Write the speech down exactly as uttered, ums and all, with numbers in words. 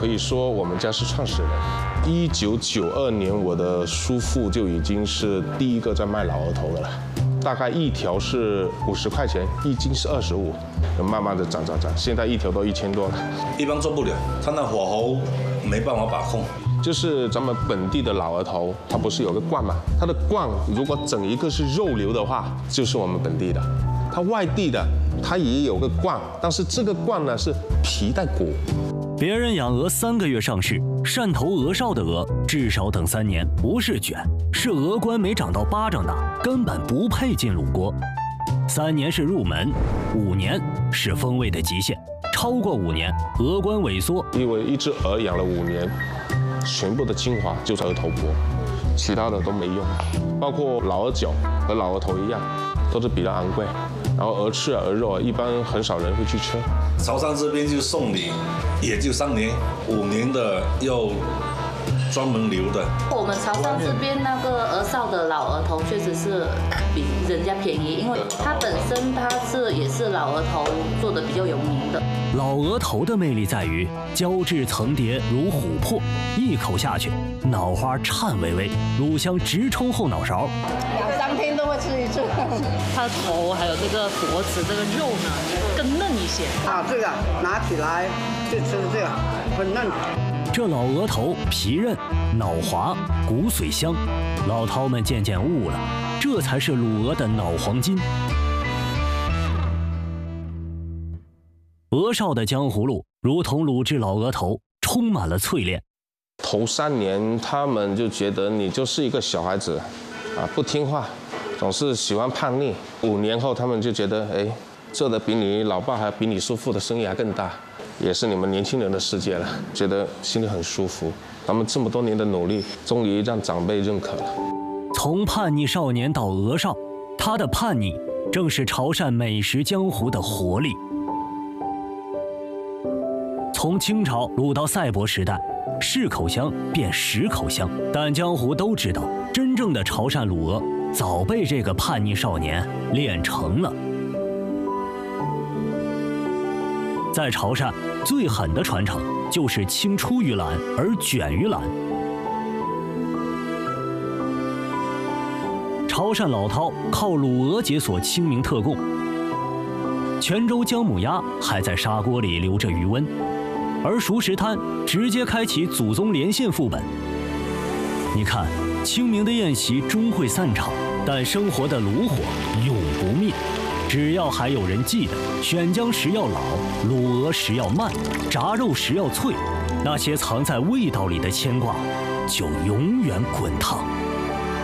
可以说我们家是创始人。一九九二年，我的叔父就已经是第一个在卖老鹅头的了。大概一条是五十块钱，一斤是二十五，慢慢的涨涨涨，现在一条都一千多了。 一般做不了，它那火候没办法把控。 就是咱们本地的老鹅头，它不是有个冠嘛？它的冠如果整一个是肉瘤的话，就是我们本地的。它外地的，它也有个冠，但是这个冠呢是皮带骨。 别人养鹅三个月上市，汕头鹅哨的鹅至少等三年，不是卷，是鹅冠没长到巴掌大，根本不配进卤锅。三年是入门，五年是风味的极限，超过五年，鹅冠萎缩。 因为一只鹅养了五年，全部的精华就是鹅头脖，其他的都没用，包括老鹅脚和老鹅头一样，都是比较昂贵。然后鹅翅啊、鹅肉啊，一般很少人会去吃。 潮汕这边就送礼，也就三年，五年的要专门留的。 我们潮汕这边那个鹅哨的老鹅头确实是比人家便宜，因为它本身它是也是老鹅头做的比较有名的。 老鹅头的魅力在于胶质层叠如琥珀，一口下去，脑花颤巍巍，乳香直冲后脑勺。 两三天都会吃一次。 它的头还有这个脖子这个肉呢更嫩一些。 啊，这个拿起来就吃这个，很嫩。 这老鹅头皮韧、脑滑、骨髓香，老饕们渐渐悟了，这才是卤鹅的脑黄金。鹅哨的江湖路如同卤制老鹅头，充满了淬炼。 头三年，他们就觉得你就是一个小孩子，啊，不听话，总是喜欢叛逆。五年后，他们就觉得，哎，做的比你老爸还比你叔父的生意还更大。也是你们年轻人的世界了，觉得心里很舒服。他们这么多年的努力，终于让长辈认可了。 从叛逆少年到鹅哨，他的叛逆正是潮汕美食江湖的活力。从清朝卤到赛博时代，是口香变十口香，但江湖都知道，真正的潮汕卤鹅早被这个叛逆少年练成了。在潮汕，最狠的传承就是青出于蓝而卷于蓝。潮汕老饕靠卤鹅解锁清明特供，泉州姜母鸭还在砂锅里留着余温，而熟食摊直接开启祖宗连线副本。你看，清明的宴席终会散场，但生活的炉火永不灭。只要还有人记得，选姜时要老，卤鹅时要慢，炸肉时要脆，那些藏在味道里的牵挂，就永远滚烫。